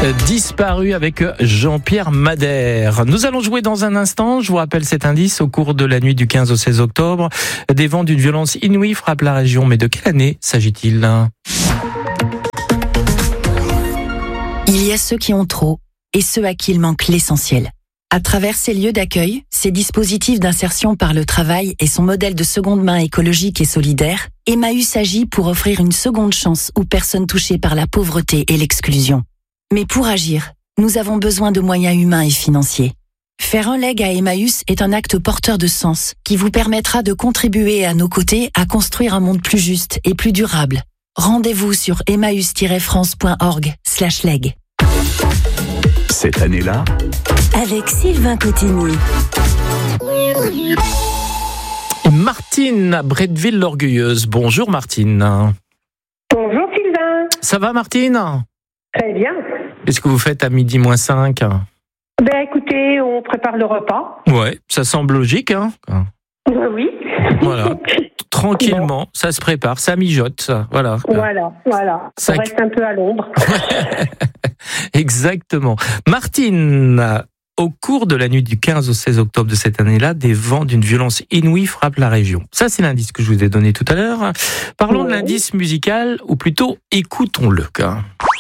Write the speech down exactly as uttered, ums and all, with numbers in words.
Disparu avec Jean-Pierre Madère. Nous allons jouer dans un instant. Je vous rappelle cet indice. Au cours de la nuit du quinze au seize octobre, des vents d'une violence inouïe frappent la région. Mais de quelle année s'agit-il ? Il y a ceux qui ont trop et ceux à qui il manque l'essentiel. À travers ces lieux d'accueil, ces dispositifs d'insertion par le travail et son modèle de seconde main écologique et solidaire, Emmaüs agit pour offrir une seconde chance aux personnes touchées par la pauvreté et l'exclusion. Mais pour agir, nous avons besoin de moyens humains et financiers. Faire un leg à Emmaüs est un acte porteur de sens qui vous permettra de contribuer à nos côtés à construire un monde plus juste et plus durable. Rendez-vous sur emmaüs tiret france point org slash leg. Cette année-là, avec Sylvain Cotigny. Et Martine à Bretteville-l'Orgueilleuse. Bonjour Martine. Bonjour Sylvain. Ça va Martine ? Très bien. Qu'est-ce que vous faites à midi moins cinq ? Ben écoutez, on prépare le repas. Ouais, ça semble logique, hein ? Euh, oui. Voilà. Tranquillement, bon. Ça se prépare, ça mijote, ça. Voilà. Voilà, voilà. Ça... On reste un peu à l'ombre. Exactement. Martine, au cours de la nuit du quinze au seize octobre de cette année-là, des vents d'une violence inouïe frappent la région. Ça, c'est l'indice que je vous ai donné tout à l'heure. Parlons ouais. de l'indice musical, ou plutôt écoutons-le.